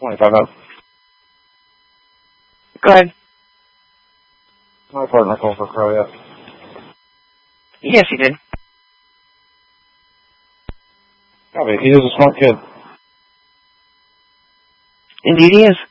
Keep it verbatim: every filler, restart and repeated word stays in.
twenty-five minutes. Go ahead. My partner called for Crow yet? Yes, he did. Copy. He is a smart kid. Indeed he is.